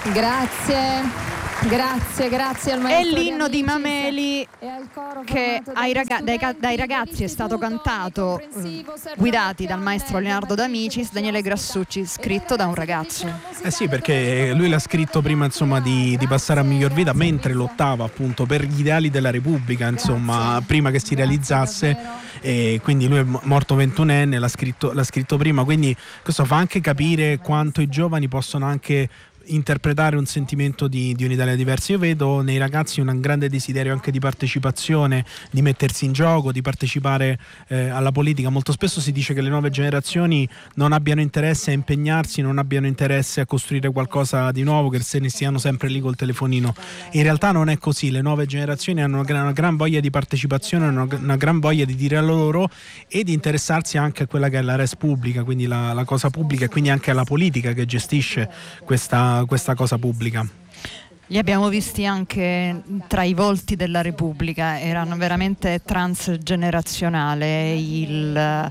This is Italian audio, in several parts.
Grazie al maestro. È l'inno di Mameli che dai ragazzi è stato cantato, guidati dal maestro Leonardo D'Amicis, Daniele Grassucci, scritto da un ragazzo. Sì, perché lui l'ha scritto prima, insomma, di passare a miglior vita, mentre lottava appunto per gli ideali della Repubblica, insomma, prima che si realizzasse, e quindi lui è morto 21enne, l'ha scritto prima, quindi questo fa anche capire quanto i giovani possono anche interpretare un sentimento di un'Italia diversa. Io vedo nei ragazzi un grande desiderio anche di partecipazione, di mettersi in gioco, di partecipare alla politica. Molto spesso si dice che le nuove generazioni non abbiano interesse a impegnarsi, non abbiano interesse a costruire qualcosa di nuovo, che se ne stiano sempre lì col telefonino. In realtà non è così, le nuove generazioni hanno una gran voglia di partecipazione, una gran voglia di dire a loro e di interessarsi anche a quella che è la res pubblica, quindi la cosa pubblica, e quindi anche alla politica che gestisce questa cosa pubblica. Li abbiamo visti anche tra i volti della Repubblica, erano veramente transgenerazionale il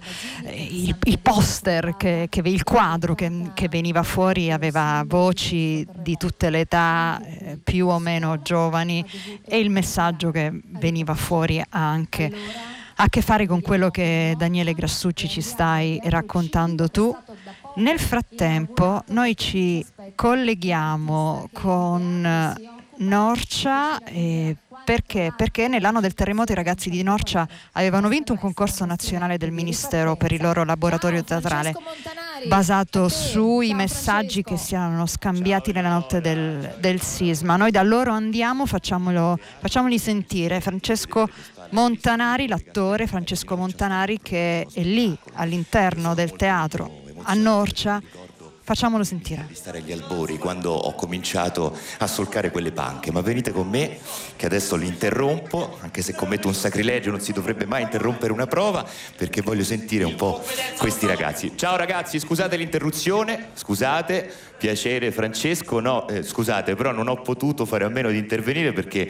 poster, il quadro che veniva fuori aveva voci di tutte le età, più o meno giovani, e il messaggio che veniva fuori ha anche a che fare con quello che Daniele Grassucci ci stai raccontando tu. Nel frattempo noi ci colleghiamo con Norcia perché nell'anno del terremoto i ragazzi di Norcia avevano vinto un concorso nazionale del Ministero per il loro laboratorio teatrale basato sui messaggi che si erano scambiati nella notte del sisma. Noi da loro andiamo, facciamoli sentire. Francesco Montanari, l'attore Francesco Montanari, che è lì all'interno del teatro a Norcia, facciamolo sentire. Stare agli albori quando ho cominciato a solcare quelle panche, ma venite con me che adesso li interrompo, anche se commetto un sacrilegio, non si dovrebbe mai interrompere una prova, perché voglio sentire un po' questi ragazzi. Ciao ragazzi, scusate l'interruzione, scusate, piacere Francesco, scusate, però non ho potuto fare a meno di intervenire perché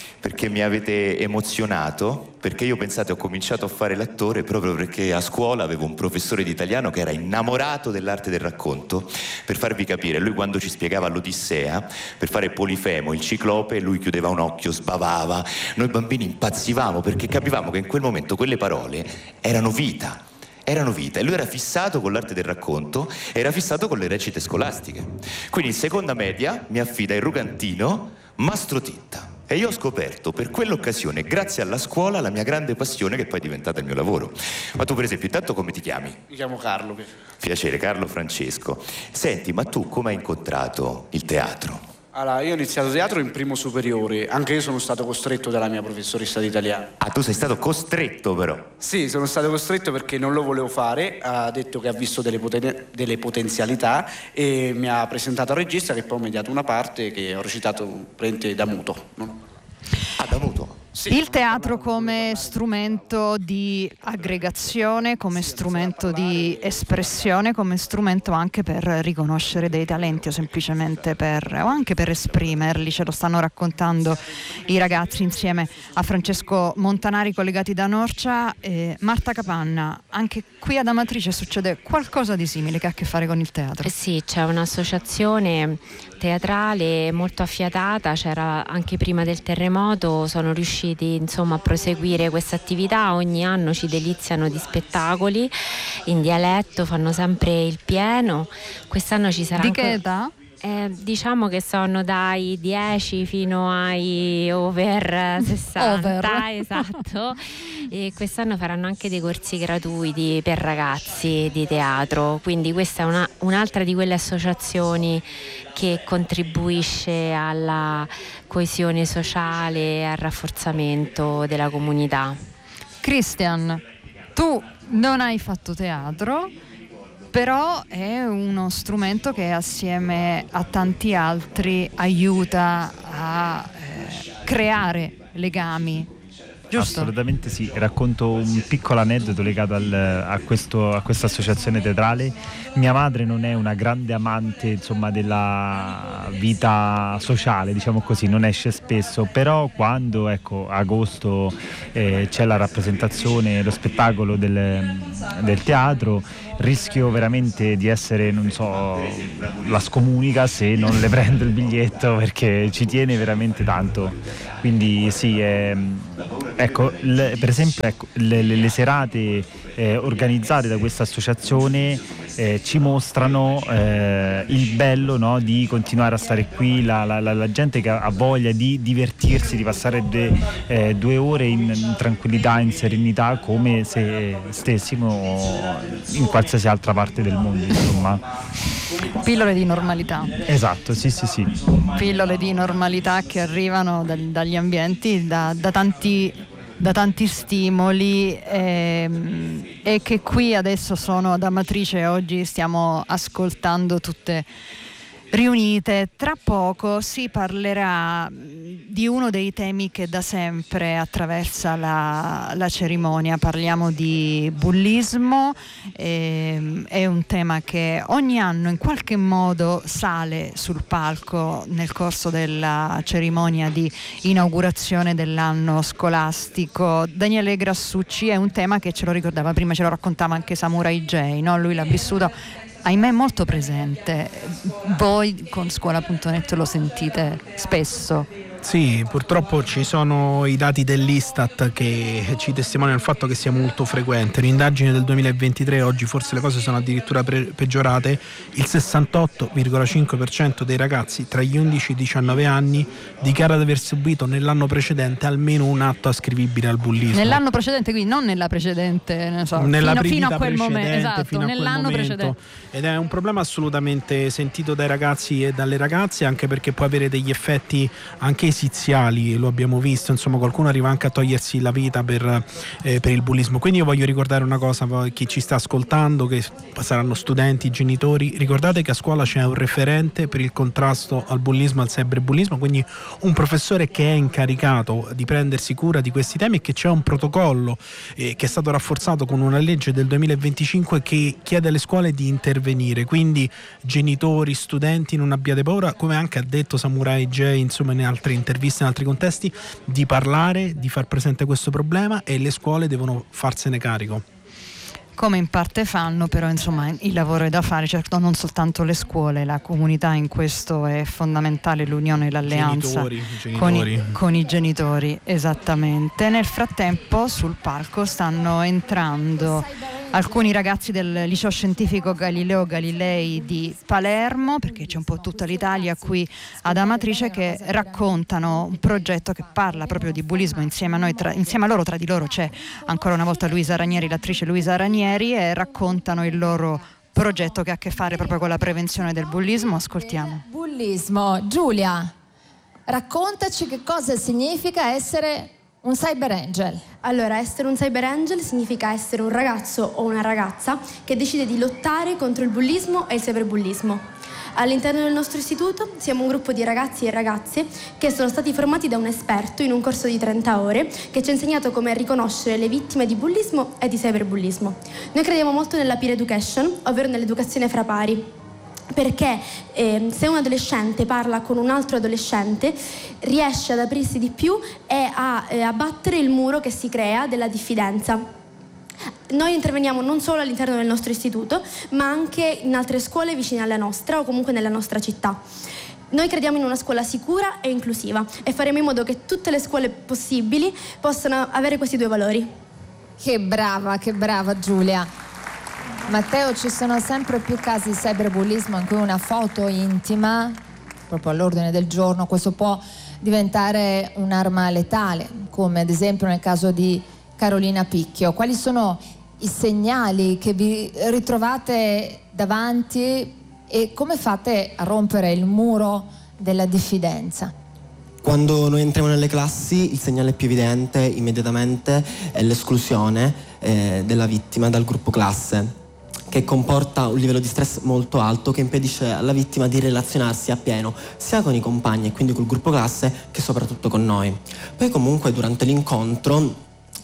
mi avete emozionato, perché io, pensate, ho cominciato a fare l'attore proprio perché a scuola avevo un professore di italiano che era innamorato dell'arte del racconto. Per farvi capire, lui quando ci spiegava l'Odissea, per fare Polifemo, il ciclope, lui chiudeva un occhio, sbavava, noi bambini impazzivamo perché capivamo che in quel momento quelle parole erano vita, e lui era fissato con l'arte del racconto, era fissato con le recite scolastiche. Quindi in seconda media mi affida il rugantino Mastro Titta. E io ho scoperto per quell'occasione, grazie alla scuola, la mia grande passione che poi è diventata il mio lavoro. Ma tu, per esempio, intanto come ti chiami? Mi chiamo Carlo. Piacere, Carlo Francesco. Senti, ma tu come hai incontrato il teatro? Allora, io ho iniziato teatro in primo superiore, anche io sono stato costretto dalla mia professoressa di italiano. Ah, tu sei stato costretto però? Sì, sono stato costretto perché non lo volevo fare, ha detto che ha visto delle potenzialità e mi ha presentato al regista che poi mi ha dato una parte che ho recitato da muto. Ah, da muto? Sì. Il teatro come strumento di aggregazione, come strumento di espressione, come strumento anche per riconoscere dei talenti o semplicemente o anche per esprimerli. Ce lo stanno raccontando i ragazzi insieme a Francesco Montanari, collegati da Norcia. Marta Capanna, anche qui ad Amatrice succede qualcosa di simile che ha a che fare con il teatro. Sì, c'è un'associazione teatrale molto affiatata, c'era anche prima del terremoto, sono riusciti a proseguire questa attività. Ogni anno ci deliziano di spettacoli in dialetto, fanno sempre il pieno. Quest'anno ci sarà di che età? Diciamo che sono dai 10 fino ai over 60. Esatto. E quest'anno faranno anche dei corsi gratuiti per ragazzi di teatro, quindi questa è un'altra di quelle associazioni che contribuisce alla coesione sociale e al rafforzamento della comunità. Christian, tu non hai fatto teatro, però è uno strumento che assieme a tanti altri aiuta a creare legami giusto? Assolutamente sì. Racconto un piccolo aneddoto legato a questa associazione teatrale. Mia madre non è una grande amante, insomma, della vita sociale, diciamo così, non esce spesso, però quando, ecco, agosto c'è la rappresentazione, lo spettacolo del teatro, rischio veramente di essere, non so, la scomunica se non le prendo il biglietto, perché ci tiene veramente tanto. Quindi sì, ecco, per esempio, ecco, le serate organizzate da questa associazione ci mostrano il bello, no, di continuare a stare qui, la gente che ha voglia di divertirsi, di passare 2 ore in tranquillità, in serenità, come se stessimo in qualsiasi altra parte del mondo, insomma. Pillole di normalità. Esatto, sì. Pillole di normalità che arrivano dagli ambienti, da tanti stimoli, e che qui adesso sono ad Amatrice. Oggi stiamo ascoltando tutte riunite. Tra poco si parlerà di uno dei temi che da sempre attraversa la cerimonia. Parliamo di bullismo, è un tema che ogni anno in qualche modo sale sul palco nel corso della cerimonia di inaugurazione dell'anno scolastico. Daniele Grassucci, è un tema che ce lo ricordava prima, ce lo raccontava anche Samurai J, no? Lui l'ha vissuto, ahimè, molto presente. Voi con Scuola.net lo sentite spesso? Sì, purtroppo ci sono i dati dell'Istat che ci testimoniano il fatto che sia molto frequente. Un'indagine del 2023, oggi forse le cose sono addirittura peggiorate, il 68,5% dei ragazzi tra gli 11 e i 19 anni dichiara di aver subito nell'anno precedente almeno un atto ascrivibile al bullismo. Nell'anno precedente, quindi non nella precedente, non so, fino a quel momento, esatto, nell'anno precedente. Ed è un problema assolutamente sentito dai ragazzi e dalle ragazze, anche perché può avere degli effetti anche esiziali, lo abbiamo visto, insomma, qualcuno arriva anche a togliersi la vita per il bullismo. Quindi io voglio ricordare una cosa, chi ci sta ascoltando, che saranno studenti, genitori: ricordate che a scuola c'è un referente per il contrasto al bullismo, al cyberbullismo, quindi un professore che è incaricato di prendersi cura di questi temi, e che c'è un protocollo che è stato rafforzato con una legge del 2025 che chiede alle scuole di intervenire. Quindi genitori, studenti, non abbiate paura, come anche ha detto Samurai J, insomma, in altre interviste, in altri contesti, di parlare, di far presente questo problema, e le scuole devono farsene carico. Come in parte fanno, però insomma il lavoro è da fare, certo non soltanto le scuole, la comunità in questo è fondamentale, l'unione e l'alleanza con i genitori, esattamente. Nel frattempo sul palco stanno entrando alcuni ragazzi del liceo scientifico Galileo Galilei di Palermo, perché c'è un po' tutta l'Italia qui ad Amatrice, che raccontano un progetto che parla proprio di bullismo. Insieme a loro, tra di loro, c'è ancora una volta Luisa Ranieri, l'attrice Luisa Ranieri, e raccontano il loro progetto che ha a che fare proprio con la prevenzione del bullismo. Ascoltiamo. Bullismo. Giulia, raccontaci che cosa significa essere un cyber angel. Allora, essere un cyber angel significa essere un ragazzo o una ragazza che decide di lottare contro il bullismo e il cyberbullismo. All'interno del nostro istituto siamo un gruppo di ragazzi e ragazze che sono stati formati da un esperto in un corso di 30 ore che ci ha insegnato come riconoscere le vittime di bullismo e di cyberbullismo. Noi crediamo molto nella peer education, ovvero nell'educazione fra pari. Perché se un adolescente parla con un altro adolescente riesce ad aprirsi di più e a abbattere il muro che si crea della diffidenza. Noi interveniamo non solo all'interno del nostro istituto, ma anche in altre scuole vicine alla nostra o comunque nella nostra città. Noi crediamo in una scuola sicura e inclusiva e faremo in modo che tutte le scuole possibili possano avere questi 2 valori. Che brava Giulia. Matteo, ci sono sempre più casi di cyberbullismo in cui una foto intima, proprio all'ordine del giorno, questo può diventare un'arma letale, come ad esempio nel caso di Carolina Picchio. Quali sono i segnali che vi ritrovate davanti e come fate a rompere il muro della diffidenza? Quando noi entriamo nelle classi, il segnale più evidente immediatamente è l'esclusione della vittima dal gruppo classe, che comporta un livello di stress molto alto che impedisce alla vittima di relazionarsi appieno sia con i compagni e quindi col gruppo classe che soprattutto con noi. Poi comunque durante l'incontro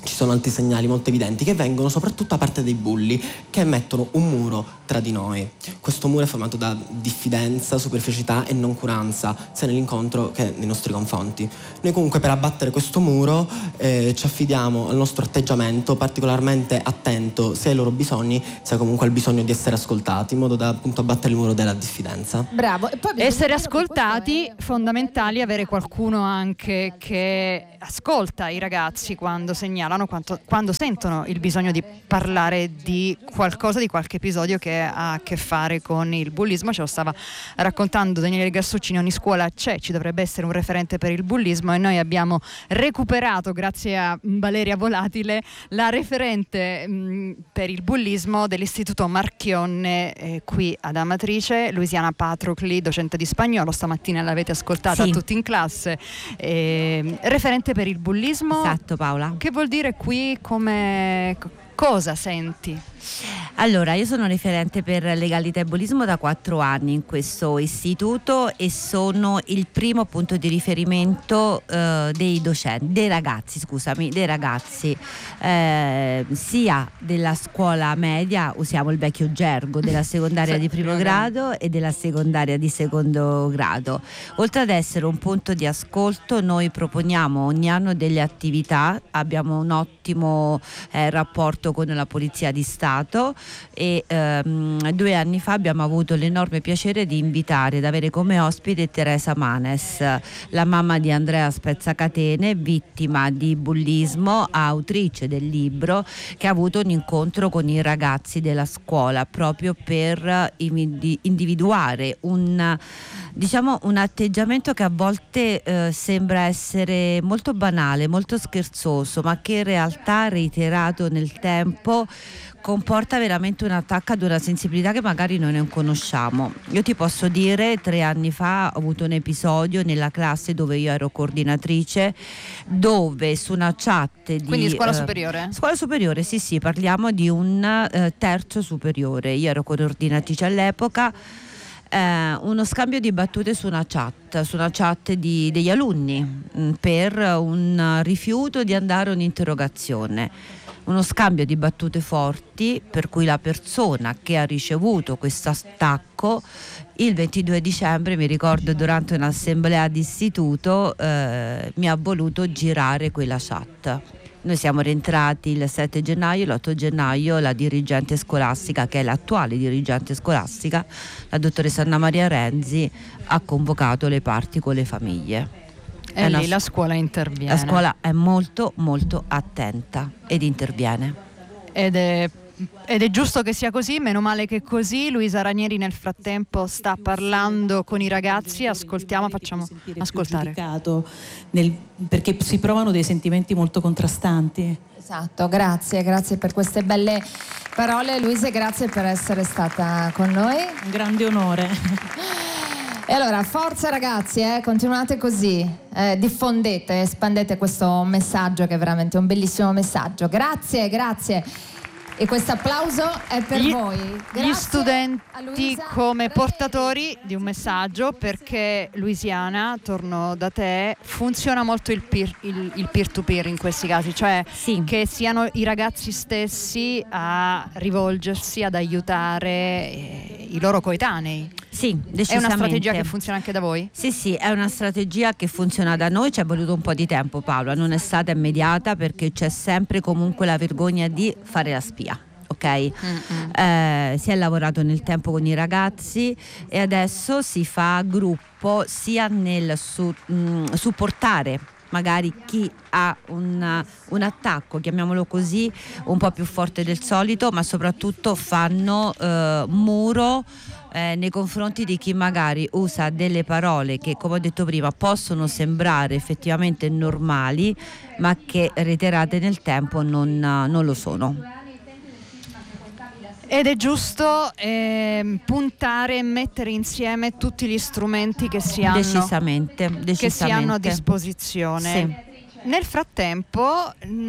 ci sono altri segnali molto evidenti che vengono soprattutto da parte dei bulli, che mettono un muro tra di noi. Questo muro è formato da diffidenza, superficialità e noncuranza, sia nell'incontro che nei nostri confronti. Noi comunque per abbattere questo muro ci affidiamo al nostro atteggiamento particolarmente attento sia ai loro bisogni sia comunque al bisogno di essere ascoltati, in modo da appunto abbattere il muro della diffidenza. Bravo. E poi essere ascoltati, fondamentali, avere qualcuno anche che ascolta i ragazzi quando segnalano, quando sentono il bisogno di parlare di qualcosa, di qualche episodio che ha a che fare con il bullismo. Ce lo stava raccontando Daniele Gassucci, in ogni scuola ci dovrebbe essere un referente per il bullismo, e noi abbiamo recuperato, grazie a Valeria Volatile, la referente per il bullismo dell'Istituto Marchionne qui ad Amatrice, Luisiana Patrocli, docente di spagnolo. Stamattina l'avete ascoltata tutti in classe, referente per il bullismo. Esatto, Paola. Che vuol dire qui? Cosa senti? Allora, io sono referente per legalità e bullismo da 4 anni in questo istituto e sono il primo punto di riferimento dei docenti, dei ragazzi, sia della scuola media, usiamo il vecchio gergo, della secondaria di primo grado e della secondaria di secondo grado. Oltre ad essere un punto di ascolto, noi proponiamo ogni anno delle attività, abbiamo un ottimo rapporto con la Polizia di Stato e 2 anni fa abbiamo avuto l'enorme piacere di invitare, ad avere come ospite Teresa Manes, la mamma di Andrea Spezzacatene, vittima di bullismo, autrice del libro, che ha avuto un incontro con i ragazzi della scuola proprio per individuare un atteggiamento che a volte sembra essere molto banale, molto scherzoso, ma che in realtà, reiterato nel tempo, comporta veramente un attacco ad una sensibilità che magari noi non conosciamo. Io ti posso dire, 3 anni fa ho avuto un episodio nella classe dove io ero coordinatrice, dove su una chat di... Quindi scuola superiore? Scuola superiore, sì, parliamo di un terzo superiore. Io ero coordinatrice all'epoca. Uno scambio di battute su una chat degli alunni per un rifiuto di andare a un'interrogazione. Uno scambio di battute forti per cui la persona che ha ricevuto questo attacco il 22 dicembre, mi ricordo, durante un'assemblea d'istituto mi ha voluto girare quella chat. Noi siamo rientrati il 7 gennaio, l'8 gennaio la dirigente scolastica, che è l'attuale dirigente scolastica, la dottoressa Anna Maria Renzi, ha convocato le parti con le famiglie. E lì la scuola interviene. La scuola è molto molto attenta ed interviene. Ed è giusto che sia così, meno male che è così. Luisa Ranieri nel frattempo sta parlando con i ragazzi, ascoltiamo, facciamo ascoltare. Perché si provano dei sentimenti molto contrastanti. Esatto, grazie per queste belle parole, Luisa, e grazie per essere stata con noi. Un grande onore. E allora, forza ragazzi, continuate così, diffondete, espandete questo messaggio che è veramente un bellissimo messaggio. Grazie. E questo applauso è per voi. Grazie gli studenti come portatori di un messaggio, perché Luisiana, torno da te, funziona molto il peer to peer in questi casi, cioè che siano i ragazzi stessi a rivolgersi, ad aiutare i loro coetanei. Sì, decisamente. È una strategia che funziona anche da voi? Sì, è una strategia che funziona da noi, ci è voluto un po' di tempo, Paola, non è stata immediata perché c'è sempre comunque la vergogna di fare la spia. Ok, si è lavorato nel tempo con i ragazzi e adesso si fa gruppo sia nel supportare magari chi ha un attacco, chiamiamolo così, un po' più forte del solito, ma soprattutto fanno muro nei confronti di chi magari usa delle parole che, come ho detto prima, possono sembrare effettivamente normali, ma che reiterate nel tempo non lo sono. Ed è giusto puntare e mettere insieme tutti gli strumenti che si hanno, decisamente. Che si hanno a disposizione. Nel frattempo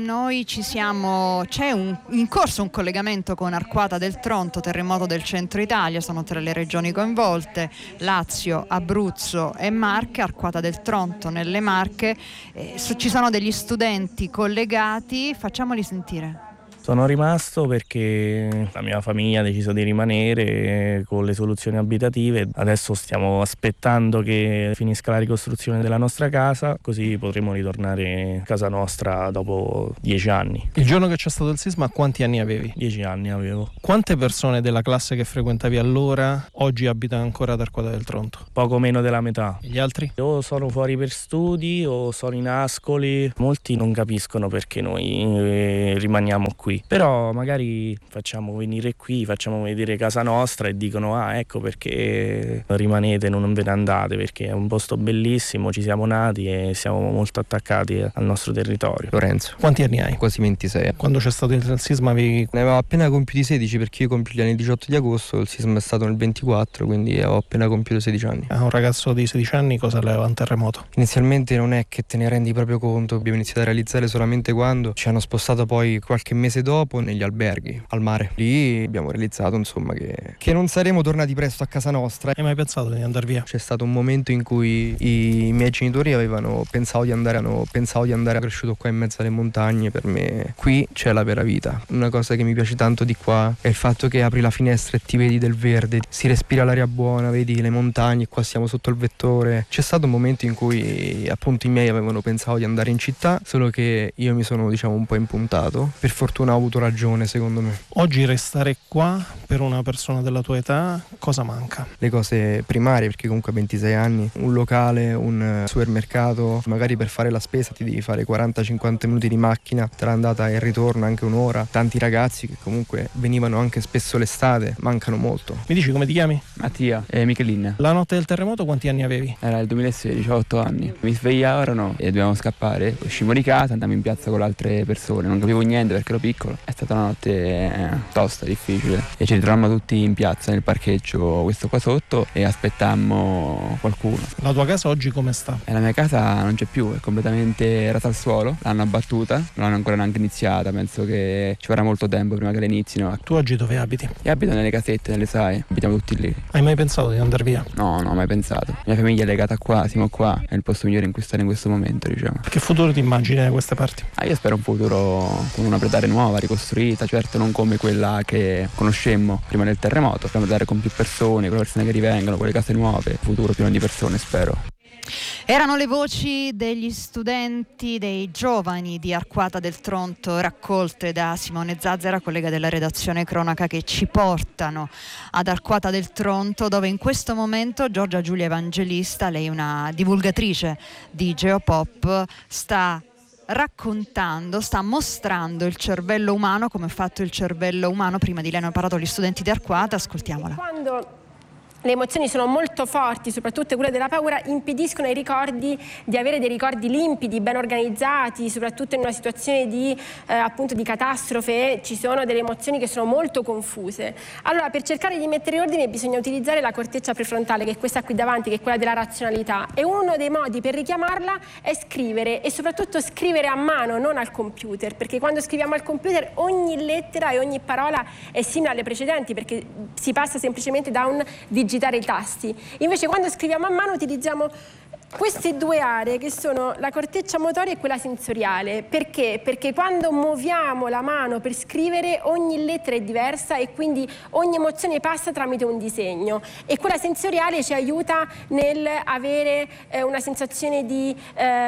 c'è in corso un collegamento con Arquata del Tronto, terremoto del centro Italia, sono 3 le regioni coinvolte, Lazio, Abruzzo e Marche. Arquata del Tronto nelle Marche, ci sono degli studenti collegati, facciamoli sentire. Sono rimasto perché la mia famiglia ha deciso di rimanere con le soluzioni abitative. Adesso stiamo aspettando che finisca la ricostruzione della nostra casa, così potremo ritornare a casa nostra dopo 10 anni. Il giorno che c'è stato il sisma, quanti anni avevi? 10 anni avevo. Quante persone della classe che frequentavi allora oggi abitano ancora ad Arquata del Tronto? Poco meno della metà. E gli altri? O sono fuori per studi o sono in Ascoli. Molti non capiscono perché noi rimaniamo qui. Però magari facciamo venire qui, facciamo vedere casa nostra e dicono ecco perché rimanete, non ve ne andate, perché è un posto bellissimo, ci siamo nati e siamo molto attaccati al nostro territorio. Lorenzo. Quanti anni hai? Quasi 26. Quando c'è stato il sisma ne avevo appena compiuti 16, perché io compio gli anni il 18 di agosto, il sisma è stato nel 24, quindi avevo appena compiuto 16 anni. Un ragazzo di 16 anni cosa aveva un terremoto? Inizialmente non è che te ne rendi proprio conto, abbiamo iniziato a realizzare solamente quando ci hanno spostato poi qualche mese dopo negli alberghi al mare. Lì abbiamo realizzato insomma che non saremo tornati presto a casa nostra. Hai mai pensato di andare via? C'è stato un momento in cui i miei genitori hanno pensato di andare cresciuto qua in mezzo alle montagne. Per me qui c'è la vera vita. Una cosa che mi piace tanto di qua è il fatto che apri la finestra e ti vedi del verde, si respira l'aria buona, vedi le montagne, qua siamo sotto il vettore. C'è stato un momento in cui appunto i miei avevano pensato di andare in città, solo che io mi sono un po' impuntato. Per fortuna ho avuto ragione, secondo me. Oggi restare qua per una persona della tua età cosa manca? Le cose primarie, perché comunque a 26 anni un locale, un supermercato, magari per fare la spesa ti devi fare 40-50 minuti di macchina tra andata e ritorno, anche un'ora. Tanti ragazzi che comunque venivano anche spesso l'estate mancano molto. Mi dici come ti chiami? Mattia e Michelin. La notte del terremoto quanti anni avevi? Era il 2016, ho 8 anni. Mi svegliarono e dovevamo scappare. Uscimmo di casa, andammo in piazza con le altre persone, non capivo niente perché ero piccolo. È stata una notte tosta, difficile, e ci ritrovammo tutti in piazza nel parcheggio questo qua sotto e aspettammo qualcuno. La tua casa oggi come sta? La mia casa non c'è più, è completamente rasa al suolo, l'hanno abbattuta, non l'hanno ancora neanche iniziata, penso che ci vorrà molto tempo prima che la inizino. Tu oggi dove abiti? Io abito nelle casette, nelle SAE, abitiamo tutti lì. Hai mai pensato di andare via? No, non ho mai pensato. La mia famiglia è legata qua, siamo qua, è il posto migliore in cui stare in questo momento, diciamo. Che futuro ti immagini da queste parti? Io spero un futuro con una Pretare nuova, ricostruita, certo non come quella che conoscemmo prima del terremoto, per andare con più persone, con le persone che rivengono, con le case nuove, futuro pieno di persone, spero. Erano le voci degli studenti, dei giovani di Arquata del Tronto, raccolte da Simone Zazzera, collega della redazione Cronaca, che ci portano ad Arquata del Tronto, dove in questo momento Giorgia Giulia Evangelista, lei è una divulgatrice di Geopop, sta raccontando, sta mostrando il cervello umano, come è fatto il cervello umano. Prima di lei hanno parlato gli studenti di Arquata, ascoltiamola. Quando le emozioni sono molto forti, soprattutto quelle della paura, impediscono ai ricordi di avere dei ricordi limpidi, ben organizzati, soprattutto in una situazione di, appunto di catastrofe ci sono delle emozioni che sono molto confuse. Allora, per cercare di mettere ordine bisogna utilizzare la corteccia prefrontale, che è questa qui davanti, che è quella della razionalità, e uno dei modi per richiamarla è scrivere, e soprattutto scrivere a mano, non al computer, perché quando scriviamo al computer ogni lettera e ogni parola è simile alle precedenti, perché si passa semplicemente da un digitare i tasti. Invece quando scriviamo a mano utilizziamo queste due aree, che sono la corteccia motoria e quella sensoriale. Perché? Perché quando muoviamo la mano per scrivere ogni lettera è diversa e quindi ogni emozione passa tramite un disegno, e quella sensoriale ci aiuta nel avere una sensazione di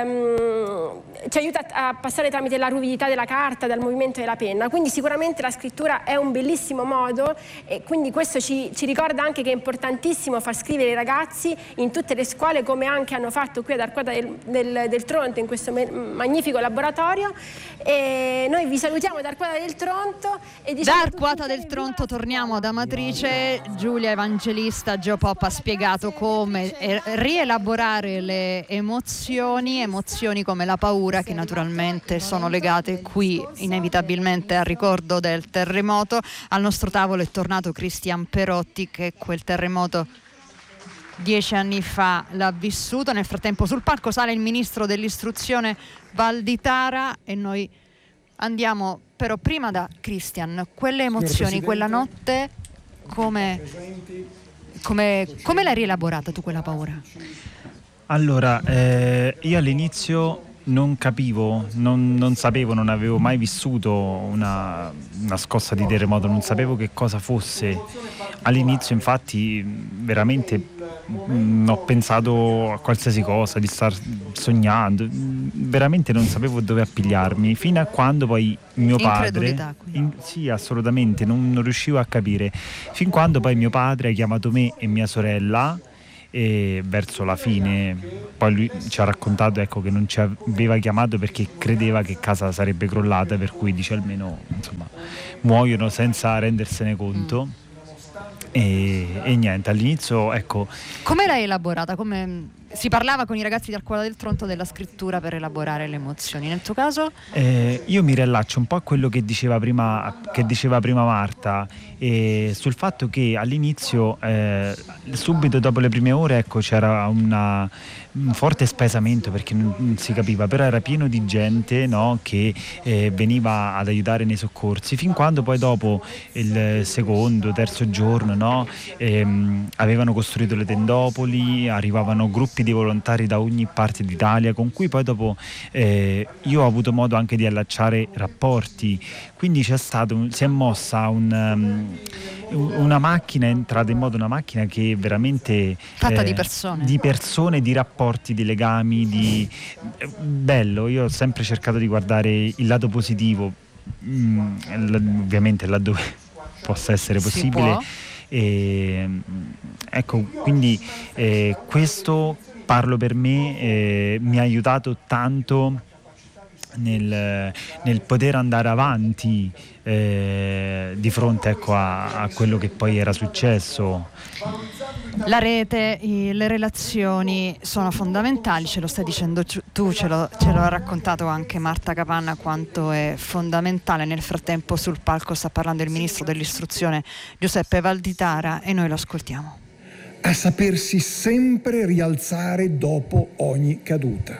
ci aiuta a passare tramite la ruvidità della carta, dal movimento della penna. Quindi sicuramente la scrittura è un bellissimo modo, e quindi questo ci ricorda anche che è importantissimo far scrivere i ragazzi in tutte le scuole, come anche hanno fatto qui ad Arquata del Tronto, in questo magnifico laboratorio. E noi vi salutiamo da Arquata del Tronto e da Arquata del Tronto torniamo ad Amatrice. Giulia Evangelista, Geopop, ha spiegato come rielaborare le emozioni come la paura, che naturalmente sono legate qui inevitabilmente al ricordo del terremoto. Al nostro tavolo è tornato Cristian Perotti, che quel terremoto 10 anni fa l'ha vissuto. Nel frattempo sul palco sale il ministro dell'istruzione Valditara e noi andiamo però prima da Christian. Quelle emozioni, quella notte, come l'hai rielaborata tu quella paura? Allora, io all'inizio non capivo, non sapevo, non avevo mai vissuto una scossa di terremoto, non sapevo che cosa fosse. All'inizio infatti veramente ho pensato a qualsiasi cosa, di star sognando, veramente non sapevo dove appigliarmi, fino a quando poi mio padre, sì, assolutamente, non riuscivo a capire, fin quando poi mio padre ha chiamato me e mia sorella, e verso la fine poi lui ci ha raccontato, ecco, che non ci aveva chiamato perché credeva che casa sarebbe crollata, per cui dice almeno, insomma, muoiono senza rendersene conto. E niente, all'inizio, ecco. Come l'hai elaborata? Come si parlava con i ragazzi di Arcuola del Tronto della scrittura per elaborare le emozioni? Nel tuo caso? Io mi riallaccio un po' a quello che diceva prima Marta, sul fatto che all'inizio, subito dopo le prime ore, ecco, c'era un forte spesamento perché non si capiva, però era pieno di gente, no, che veniva ad aiutare nei soccorsi, fin quando poi dopo il secondo, terzo giorno, no, avevano costruito le tendopoli, arrivavano gruppi di volontari da ogni parte d'Italia con cui poi dopo io ho avuto modo anche di allacciare rapporti, quindi si è mossa una macchina, è entrata in modo una macchina che veramente fatta di persone, di rapporti, di legami, bello. Io ho sempre cercato di guardare il lato positivo, ovviamente laddove possa essere possibile. Ecco, quindi questo, parlo per me, mi ha aiutato tanto nel poter andare avanti di fronte, ecco, a quello che poi era successo. La rete, le relazioni sono fondamentali, ce lo stai dicendo tu, ce l'ha raccontato anche Marta Capanna quanto è fondamentale. Nel frattempo sul palco sta parlando il ministro dell'istruzione Giuseppe Valditara e noi lo ascoltiamo. A sapersi sempre rialzare dopo ogni caduta.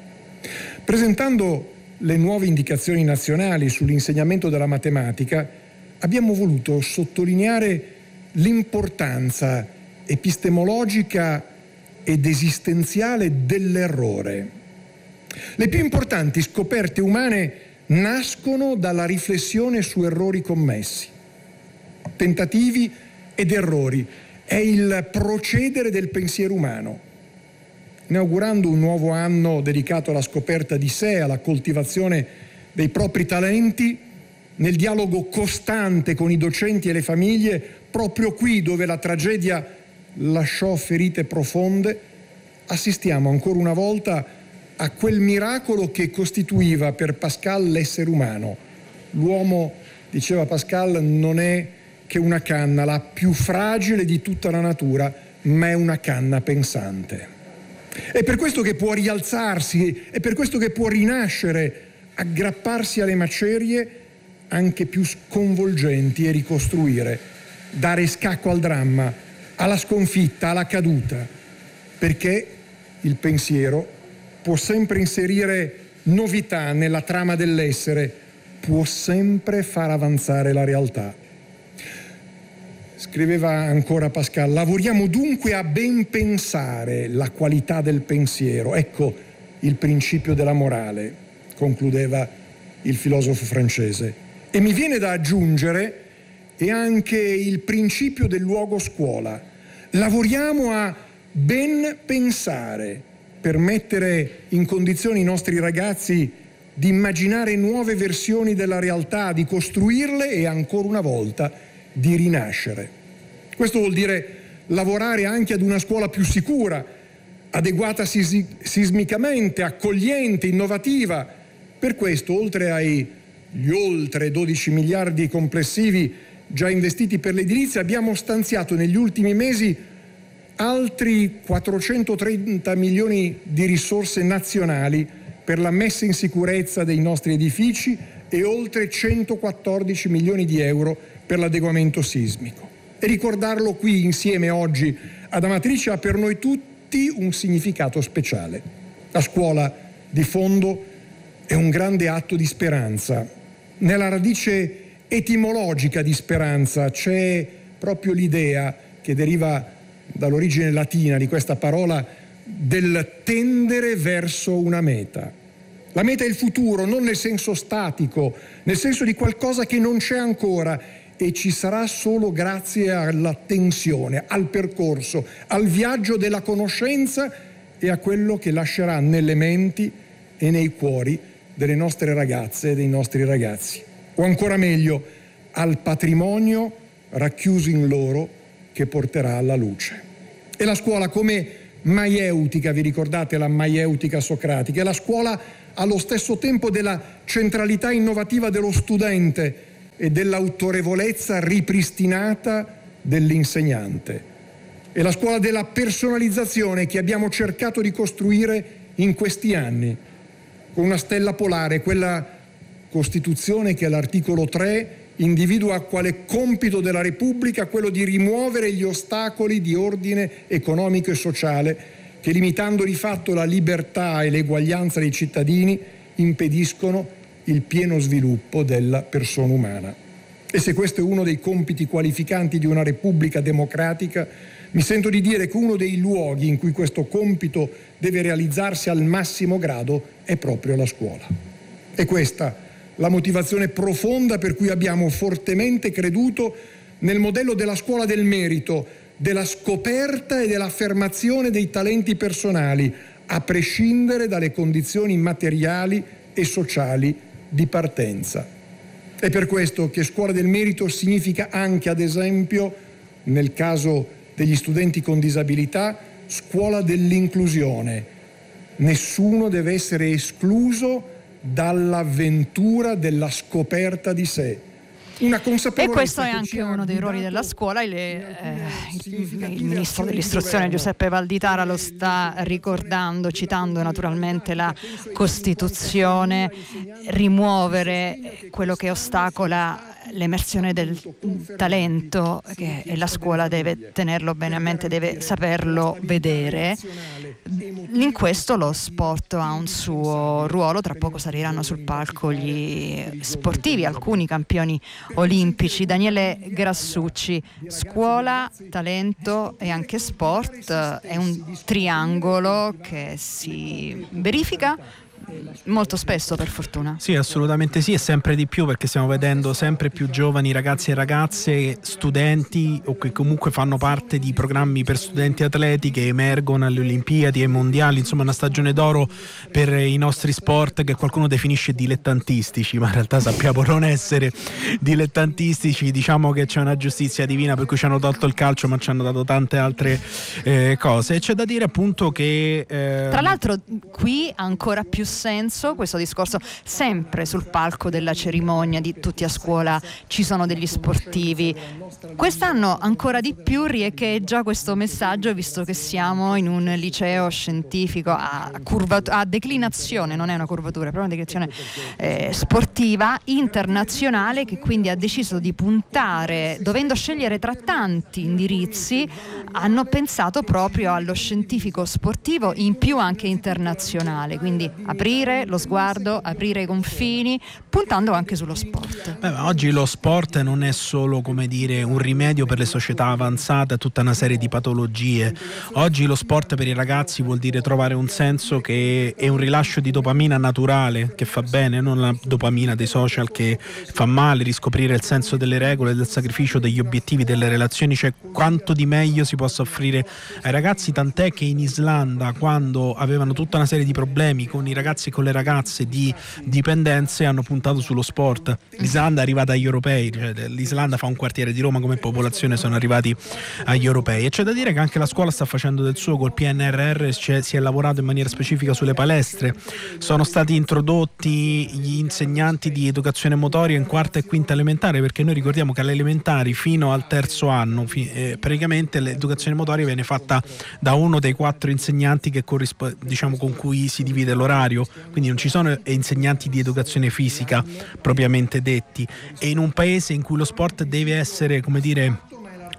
Presentando le nuove indicazioni nazionali sull'insegnamento della matematica, abbiamo voluto sottolineare l'importanza epistemologica ed esistenziale dell'errore. Le più importanti scoperte umane nascono dalla riflessione su errori commessi. Tentativi ed errori è il procedere del pensiero umano. Inaugurando un nuovo anno dedicato alla scoperta di sé, alla coltivazione dei propri talenti, nel dialogo costante con i docenti e le famiglie, proprio qui dove la tragedia lasciò ferite profonde, assistiamo ancora una volta a quel miracolo che costituiva per Pascal l'essere umano. L'uomo, diceva Pascal, non è che una canna, la più fragile di tutta la natura, ma è una canna pensante. È per questo che può rialzarsi, è per questo che può rinascere, aggrapparsi alle macerie anche più sconvolgenti e ricostruire, dare scacco al dramma, alla sconfitta, alla caduta, perché il pensiero può sempre inserire novità nella trama dell'essere, può sempre far avanzare la realtà. Scriveva ancora Pascal, lavoriamo dunque a ben pensare la qualità del pensiero. Ecco il principio della morale, concludeva il filosofo francese. E mi viene da aggiungere e anche il principio del luogo scuola. Lavoriamo a ben pensare per mettere in condizione i nostri ragazzi di immaginare nuove versioni della realtà, di costruirle e ancora una volta di rinascere. Questo vuol dire lavorare anche ad una scuola più sicura, adeguata sismicamente, accogliente, innovativa. Per questo, oltre agli oltre 12 miliardi complessivi già investiti per l'edilizia, abbiamo stanziato negli ultimi mesi altri 430 milioni di risorse nazionali per la messa in sicurezza dei nostri edifici e oltre 114 milioni di euro per l'adeguamento sismico. E ricordarlo qui insieme oggi ad Amatrice ha per noi tutti un significato speciale. La scuola, di fondo, è un grande atto di speranza. Nella radice etimologica di speranza c'è proprio l'idea, che deriva dall'origine latina di questa parola, del tendere verso una meta. La meta è il futuro, non nel senso statico, nel senso di qualcosa che non c'è ancora e ci sarà solo grazie alla tensione, al percorso, al viaggio della conoscenza e a quello che lascerà nelle menti e nei cuori delle nostre ragazze e dei nostri ragazzi. O ancora meglio, al patrimonio racchiuso in loro che porterà alla luce. E la scuola come maieutica, vi ricordate la maieutica socratica? È la scuola allo stesso tempo della centralità innovativa dello studente e dell'autorevolezza ripristinata dell'insegnante. È la scuola della personalizzazione che abbiamo cercato di costruire in questi anni, con una stella polare, quella Costituzione che all'articolo 3 individua quale compito della Repubblica quello di rimuovere gli ostacoli di ordine economico e sociale che, limitando di fatto la libertà e l'eguaglianza dei cittadini, impediscono il pieno sviluppo della persona umana. E se questo è uno dei compiti qualificanti di una Repubblica democratica, mi sento di dire che uno dei luoghi in cui questo compito deve realizzarsi al massimo grado è proprio la scuola. E questa la motivazione profonda per cui abbiamo fortemente creduto nel modello della scuola del merito, della scoperta e dell'affermazione dei talenti personali, a prescindere dalle condizioni materiali e sociali di partenza. È per questo che scuola del merito significa anche, ad esempio, nel caso degli studenti con disabilità, scuola dell'inclusione. Nessuno deve essere escluso dall'avventura della scoperta di sé. Una consapevolezza. E questo è anche uno dei ruoli della scuola. Il ministro dell'istruzione Giuseppe Valditara lo sta ricordando, citando naturalmente la Costituzione. Rimuovere quello che ostacola l'emersione del talento, che la scuola deve tenerlo bene a mente, deve saperlo vedere. In questo lo sport ha un suo ruolo. Tra poco saliranno sul palco gli sportivi, alcuni campioni olimpici. Daniele Grassucci, scuola, talento e anche sport è un triangolo che si verifica molto spesso, per fortuna. Sì, assolutamente sì, e sempre di più, perché stiamo vedendo sempre più giovani ragazzi e ragazze, studenti o che comunque fanno parte di programmi per studenti atleti che emergono alle Olimpiadi, ai mondiali. Insomma, una stagione d'oro per i nostri sport che qualcuno definisce dilettantistici, ma in realtà sappiamo non essere dilettantistici. Diciamo che c'è una giustizia divina per cui ci hanno tolto il calcio, ma ci hanno dato tante altre cose. E c'è da dire appunto che tra l'altro qui ancora più senso questo discorso, sempre sul palco della cerimonia di Tutti a Scuola ci sono degli sportivi. Quest'anno ancora di più riecheggia questo messaggio, visto che siamo in un liceo scientifico a declinazione, non è una curvatura, è proprio una declinazione sportiva internazionale, che quindi ha deciso di puntare, dovendo scegliere tra tanti indirizzi, hanno pensato proprio allo scientifico sportivo, in più anche internazionale, quindi aprire lo sguardo, aprire i confini, puntando anche sullo sport. Oggi lo sport non è solo, come dire, un rimedio per le società avanzate a tutta una serie di patologie. Oggi lo sport per i ragazzi vuol dire trovare un senso che è un rilascio di dopamina naturale, che fa bene, non la dopamina dei social che fa male, riscoprire il senso delle regole, del sacrificio, degli obiettivi, delle relazioni, cioè quanto di meglio si possa offrire ai ragazzi, tant'è che in Islanda, quando avevano tutta una serie di problemi con i ragazzi e con le ragazze di dipendenze, hanno puntato sullo sport. L'Islanda è arrivata agli europei, cioè l'Islanda fa un quartiere di Roma come popolazione, sono arrivati agli europei. E c'è da dire che anche la scuola sta facendo del suo. Col PNRR si è lavorato in maniera specifica sulle palestre, sono stati introdotti gli insegnanti di educazione motoria in quarta e quinta elementare, perché noi ricordiamo che alle elementari fino al terzo anno praticamente l'educazione motoria viene fatta da uno dei 4 insegnanti che diciamo con cui si divide l'orario, quindi non ci sono insegnanti di educazione fisica propriamente detti. E in un paese in cui lo sport deve essere, come dire,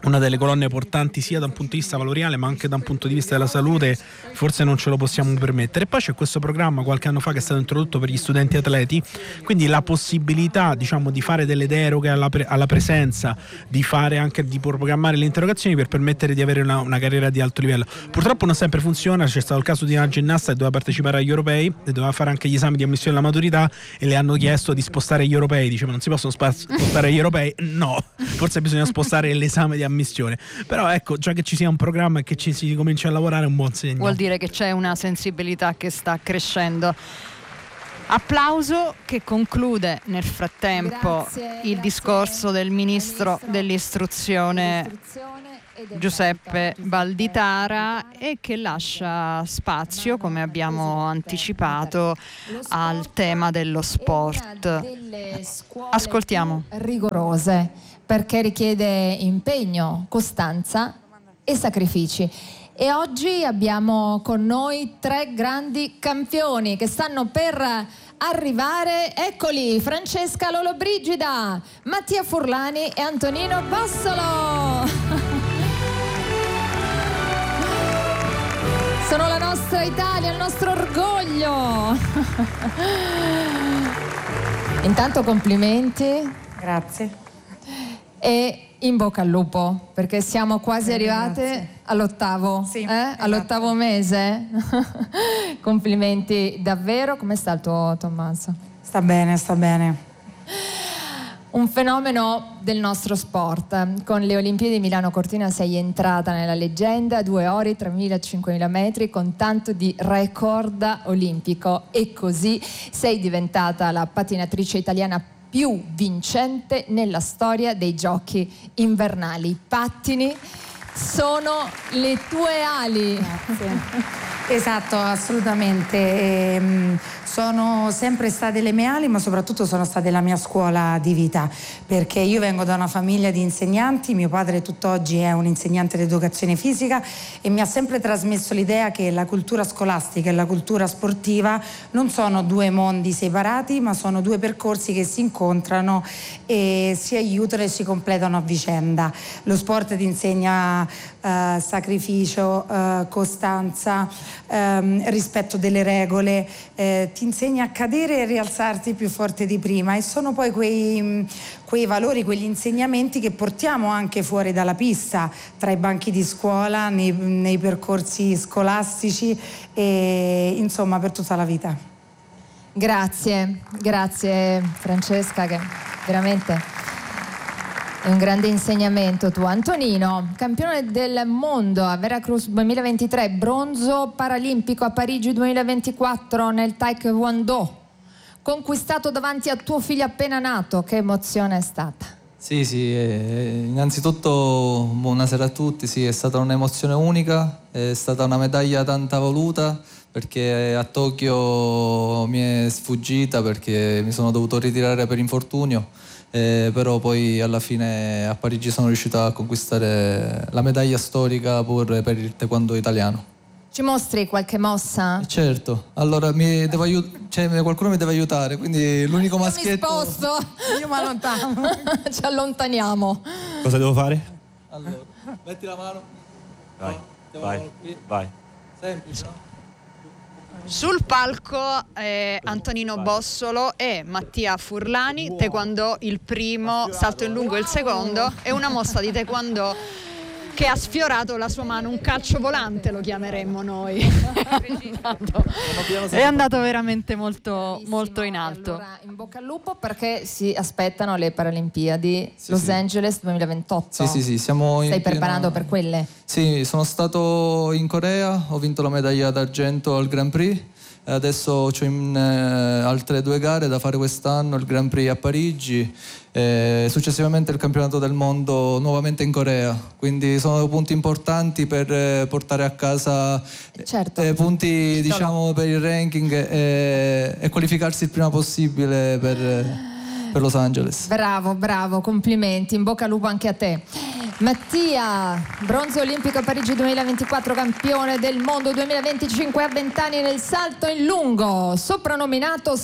una delle colonne portanti sia da un punto di vista valoriale ma anche da un punto di vista della salute, forse non ce lo possiamo permettere. E poi c'è questo programma qualche anno fa che è stato introdotto per gli studenti atleti, quindi la possibilità, diciamo, di fare delle deroghe alla presenza, di fare anche, di programmare le interrogazioni per permettere di avere una carriera di alto livello. Purtroppo non sempre funziona. C'è stato il caso di una ginnasta che doveva partecipare agli europei e doveva fare anche gli esami di ammissione alla maturità e le hanno chiesto di spostare gli europei. Dice: ma non si possono spostare gli europei? No, forse bisogna spostare l'esame di ammissione. Però ecco, già che ci sia un programma e che ci si comincia a lavorare è un buon segno. Vuol dire che c'è una sensibilità che sta crescendo. Applauso che conclude nel frattempo il discorso del ministro dell'istruzione Giuseppe Valditara e che lascia spazio, come abbiamo anticipato, al tema dello sport. Ascoltiamo. Rigorose, perché richiede impegno, costanza e sacrifici. E oggi abbiamo con noi 3 grandi campioni che stanno per arrivare. Eccoli: Francesca Lollobrigida, Mattia Furlani e Antonino Bossolo. Sono la nostra Italia, il nostro orgoglio. Intanto complimenti. Grazie. E in bocca al lupo, perché siamo quasi arrivate all'8º, esatto. all'8º mese. Complimenti davvero. Come sta il tuo Tommaso? Sta bene, sta bene. Un fenomeno del nostro sport. Con le Olimpiadi di Milano Cortina sei entrata nella leggenda, 2 ore, 3.000 e 5.000 metri, con tanto di record olimpico, e così sei diventata la patinatrice italiana più vincente nella storia dei giochi invernali. I pattini sono le tue ali. Grazie. Esatto, assolutamente. Sono sempre state le mie ali, ma soprattutto sono state la mia scuola di vita, perché io vengo da una famiglia di insegnanti. Mio padre tutt'oggi è un insegnante di educazione fisica e mi ha sempre trasmesso l'idea che la cultura scolastica e la cultura sportiva non sono 2 mondi separati, ma sono 2 percorsi che si incontrano e si aiutano e si completano a vicenda. Lo sport ti insegna sacrificio, costanza, rispetto delle regole, ti insegna a cadere e rialzarti più forte di prima, e sono poi quei valori, quegli insegnamenti che portiamo anche fuori dalla pista, tra i banchi di scuola, nei percorsi scolastici e insomma per tutta la vita. Grazie Francesca, che veramente è un grande insegnamento tuo. Antonino, campione del mondo a Veracruz 2023, bronzo paralimpico a Parigi 2024 nel taekwondo, conquistato davanti a tuo figlio appena nato. Che emozione è stata? Sì, innanzitutto buonasera a tutti. Sì, è stata un'emozione unica, è stata una medaglia tanta voluta, perché a Tokyo mi è sfuggita perché mi sono dovuto ritirare per infortunio. Però poi alla fine a Parigi sono riuscito a conquistare la medaglia storica pure per il taekwondo italiano. Ci mostri qualche mossa? Certo, allora qualcuno mi deve aiutare, quindi l'unico maschietto... Mi sposto, io mi allontano, ci allontaniamo. Cosa devo fare? Allora, metti la mano. Vai. Semplice, no? Sul palco Antonino Bossolo e Mattia Furlani, taekwondo il primo, salto in lungo il secondo, e una mossa di taekwondo che ha sfiorato la sua mano, un calcio volante lo chiameremmo noi. È andato veramente molto in alto. Allora, in bocca al lupo, perché si aspettano le Paralimpiadi Los Angeles 2028. Sì, stai preparando per quelle? Sì, sono stato in Corea, ho vinto la medaglia d'argento al Grand Prix. Adesso ho altre 2 gare da fare quest'anno, il Grand Prix a Parigi, successivamente il campionato del mondo nuovamente in Corea, quindi sono punti importanti per portare a casa punti, diciamo, per il ranking e qualificarsi il prima possibile per Los Angeles. Bravo, complimenti, in bocca al lupo anche a te. Mattia, bronzo olimpico a Parigi 2024, campione del mondo 2025 a 20 anni nel salto in lungo, soprannominato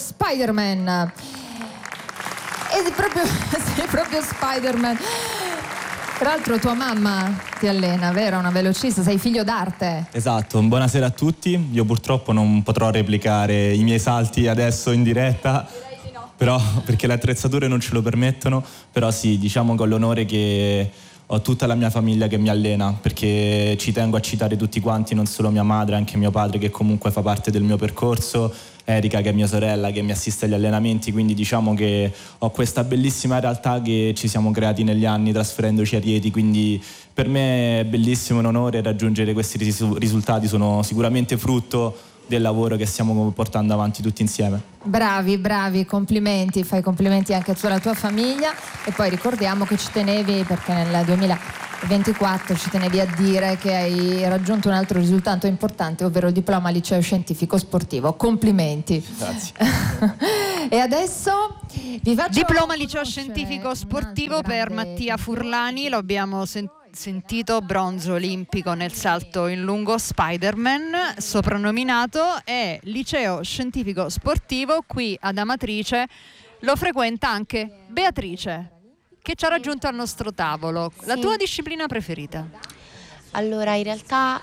Spider-Man. Sei proprio Spider-Man. Tra l'altro tua mamma ti allena, vero? Una velocista, sei figlio d'arte. Esatto, buonasera a tutti. Io purtroppo non potrò replicare i miei salti adesso in diretta, però perché le attrezzature non ce lo permettono, però sì, diciamo con l'onore che ho tutta la mia famiglia che mi allena, perché ci tengo a citare tutti quanti, non solo mia madre, anche mio padre che comunque fa parte del mio percorso, Erika che è mia sorella che mi assiste agli allenamenti, quindi diciamo che ho questa bellissima realtà che ci siamo creati negli anni trasferendoci a Rieti, quindi per me è bellissimo, un onore raggiungere questi risultati, sono sicuramente frutto del lavoro che stiamo portando avanti tutti insieme. Bravi, complimenti, fai complimenti anche alla tua famiglia e poi ricordiamo che ci tenevi, perché nel 2024 ci tenevi a dire che hai raggiunto un altro risultato importante, ovvero il diploma liceo scientifico sportivo. Complimenti. Grazie. E adesso vi faccio diploma liceo scientifico sportivo per Mattia Furlani, lo abbiamo sentito, bronzo olimpico nel salto in lungo Spider-Man, soprannominato, e liceo scientifico sportivo qui ad Amatrice lo frequenta anche Beatrice, che ci ha raggiunto al nostro tavolo. La tua disciplina preferita? Allora, in realtà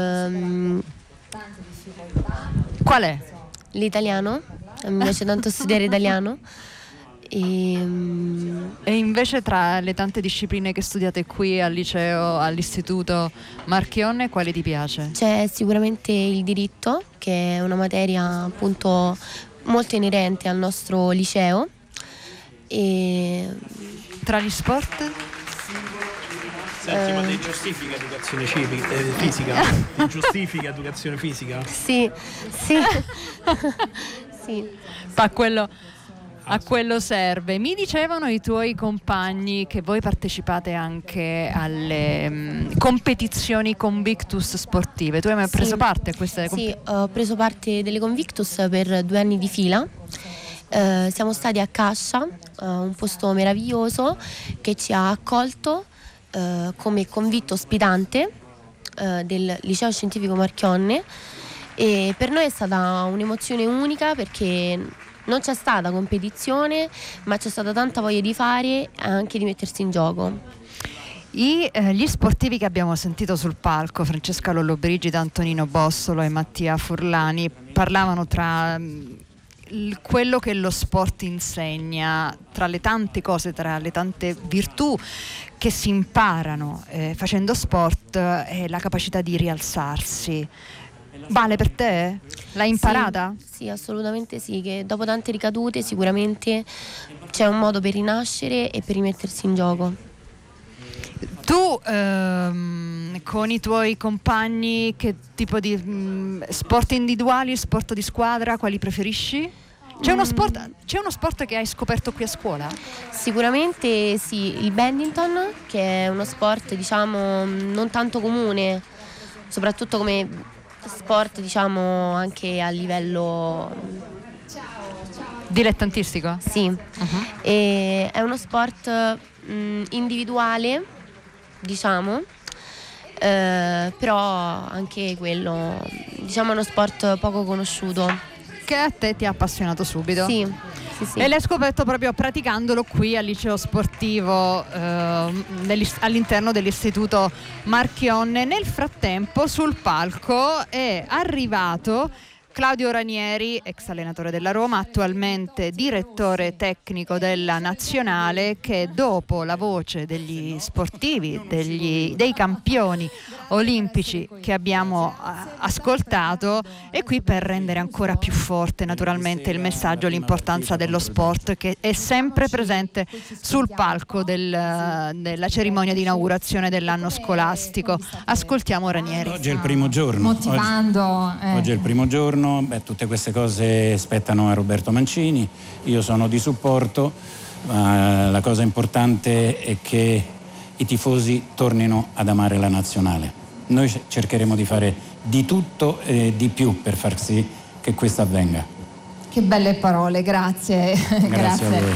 qual è? L'italiano, mi piace tanto studiare italiano. E invece tra le tante discipline che studiate qui al liceo, all'istituto Marchionne, quale ti piace? C'è sicuramente il diritto, che è una materia appunto molto inerente al nostro liceo. E tra gli sport? Senti, ma ti giustifica educazione fisica? Ti giustifica educazione fisica? Sì. Sì. A quello serve. Mi dicevano i tuoi compagni che voi partecipate anche alle competizioni Convictus sportive. Tu hai mai preso parte a queste competizioni? Sì, ho preso parte delle Convictus per 2 anni di fila. Siamo stati a Cascia, un posto meraviglioso che ci ha accolto come convitto ospitante del liceo scientifico Marchionne, e per noi è stata un'emozione unica perché non c'è stata competizione, ma c'è stata tanta voglia di fare e anche di mettersi in gioco. Gli sportivi che abbiamo sentito sul palco, Francesca Lollobrigida, Antonino Bossolo e Mattia Furlani, parlavano tra quello che lo sport insegna, tra le tante cose, tra le tante virtù che si imparano facendo sport, e la capacità di rialzarsi. Vale per te? L'hai imparata? Sì, assolutamente sì, che dopo tante ricadute sicuramente c'è un modo per rinascere e per rimettersi in gioco. Tu con i tuoi compagni che tipo di sport individuali, sport di squadra, quali preferisci? C'è uno sport che hai scoperto qui a scuola? Sicuramente sì, il badminton, che è uno sport diciamo non tanto comune, soprattutto come sport diciamo anche a livello dilettantistico? Sì. E è uno sport individuale diciamo, però anche quello diciamo è uno sport poco conosciuto, che a te ti ha appassionato subito. Sì. E l'hai scoperto proprio praticandolo qui al liceo sportivo all'interno dell'istituto Marchionne. Nel frattempo sul palco è arrivato Claudio Ranieri, ex allenatore della Roma, attualmente direttore tecnico della Nazionale, che dopo la voce degli sportivi, dei campioni olimpici che abbiamo ascoltato, è qui per rendere ancora più forte naturalmente il messaggio, l'importanza dello sport, che è sempre presente sul palco della cerimonia di inaugurazione dell'anno scolastico. Ascoltiamo Ranieri. Oggi è il primo giorno. Motivando. Oggi è il primo giorno. Tutte queste cose spettano a Roberto Mancini, io sono di supporto, la cosa importante è che i tifosi tornino ad amare la nazionale. Noi cercheremo di fare di tutto e di più per far sì che questo avvenga. Che belle parole, grazie. Grazie a voi.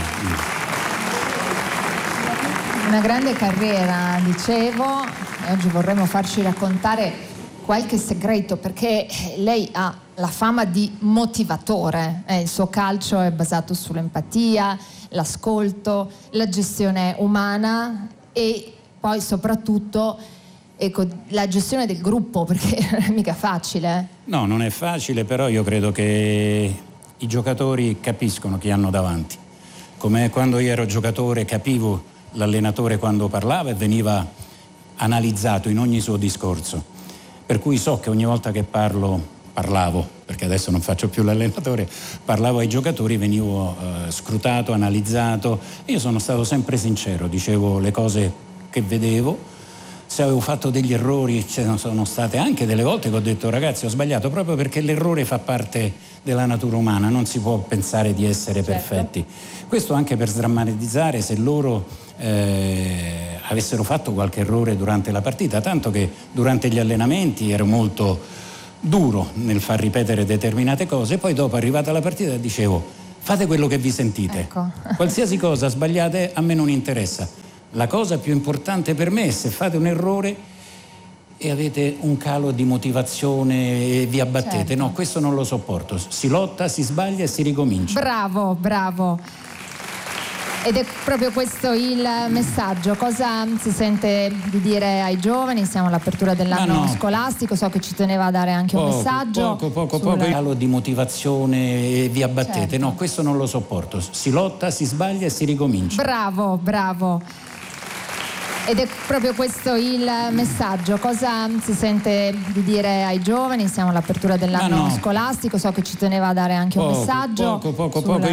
Una grande carriera, dicevo, e oggi vorremmo farci raccontare qualche segreto, perché lei ha la fama di motivatore, il suo calcio è basato sull'empatia, l'ascolto, la gestione umana, e poi soprattutto ecco, la gestione del gruppo, perché non è mica facile. No, non è facile, però io credo che i giocatori capiscono chi hanno davanti. Come quando io ero giocatore capivo l'allenatore quando parlava e veniva analizzato in ogni suo discorso. Per cui so che ogni volta che parlavo, perché adesso non faccio più l'allenatore, parlavo ai giocatori, venivo scrutato, analizzato. Io sono stato sempre sincero, dicevo le cose che vedevo. Se avevo fatto degli errori, ce ne sono state anche delle volte che ho detto ragazzi ho sbagliato, proprio perché l'errore fa parte della natura umana, non si può pensare di essere perfetti. Questo anche per sdrammatizzare se loro avessero fatto qualche errore durante la partita, tanto che durante gli allenamenti ero molto duro nel far ripetere determinate cose, poi dopo arrivata la partita dicevo fate quello che vi sentite, ecco. Qualsiasi cosa sbagliate a me non interessa. La cosa più importante per me è se fate un errore e avete un calo di motivazione e vi abbattete. Certo. No, questo non lo sopporto. Si lotta, si sbaglia e si ricomincia. Bravo. Ed è proprio questo il messaggio. Cosa si sente di dire ai giovani? Siamo all'apertura dell'anno scolastico, so che ci teneva a dare anche un messaggio. Poco. Calo di motivazione e vi abbattete. Certo. No, questo non lo sopporto. Si lotta, si sbaglia e si ricomincia. Bravo. Ed è proprio questo il messaggio. Cosa si sente di dire ai giovani? Siamo all'apertura dell'anno scolastico, so che ci teneva a dare anche un messaggio. Poco.